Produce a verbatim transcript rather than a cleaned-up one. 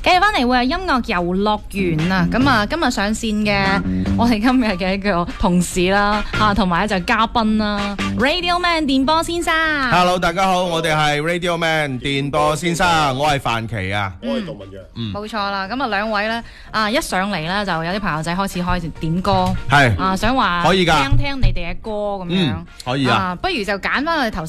繼續翻嚟會係音樂遊樂園啊！咁啊，今日上線嘅我哋今日嘅一個同事啦，嚇同埋咧就係嘉賓啦 ，Radio Man 電波先生。 Hello， 大家好，我哋係 Radio Man 電波先生，我係范琪啊， 我係杜文若。 嗯， 冇錯啦。咁啊，兩位咧啊，一上嚟咧就有啲朋友仔開始開始點歌， 係啊，想話可以㗎聽聽你哋嘅歌咁樣。 嗯，可以啊。 啊，不如就揀翻我哋頭